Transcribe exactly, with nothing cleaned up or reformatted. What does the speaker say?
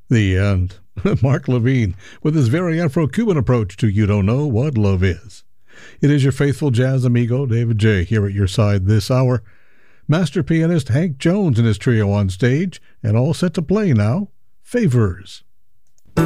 The end. Mark Levine with his very Afro-Cuban approach to You Don't Know What Love Is. It is your faithful jazz amigo, David J., here at your side this hour. Master pianist Hank Jones and his trio on stage, and all set to play now, Favors.